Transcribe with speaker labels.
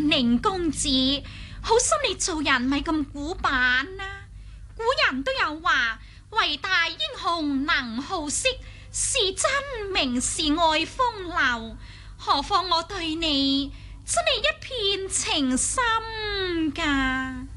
Speaker 1: 寧公子，好心你做人咪咁古板啦。古人都有話，為大英雄能好色，是真名是愛風流。何況我對你真係一片情深㗎。